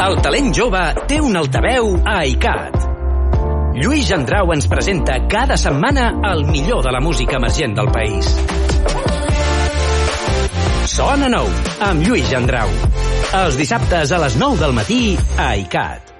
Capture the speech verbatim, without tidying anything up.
El talent jove té un altaveu a ICAT. Lluís Gendrau ens presenta cada setmana el millor de la música emergent del país. Sona nou, amb Lluís Gendrau. Els dissabtes a les nou del matí a ICAT.